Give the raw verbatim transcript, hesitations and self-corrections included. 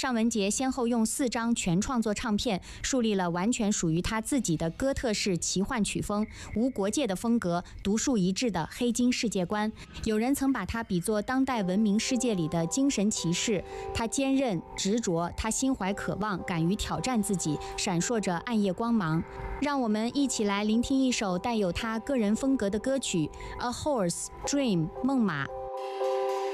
尚雯婕先后用四张全创作唱片，树立了完全属于她自己的哥特式奇幻曲风、无国界的风格、独树一帜的黑金世界观。有人曾把她比作当代文明世界里的精神骑士，她坚韧执着，她心怀渴望，敢于挑战自己，闪烁着暗夜光芒。让我们一起来聆听一首带有她个人风格的歌曲《A Horse Dream》梦马。